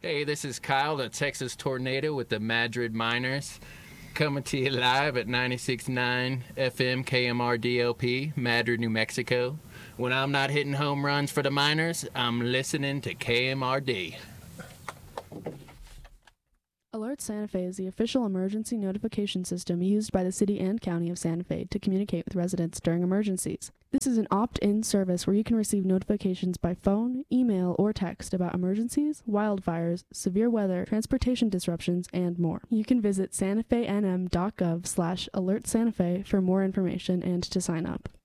Hey, this is Kyle, the Texas Tornado with the Madrid Miners, coming to you live at 96.9 FM KMRDLP, Madrid, New Mexico. When I'm not hitting home runs for the Miners, I'm listening to KMRD. Alert Santa Fe is the official emergency notification system used by the city and county of Santa Fe to communicate with residents during emergencies. This is an opt-in service where you can receive notifications by phone, email, or text about emergencies, wildfires, severe weather, transportation disruptions, and more. You can visit santafenm.gov/alertsantafe for more information and to sign up.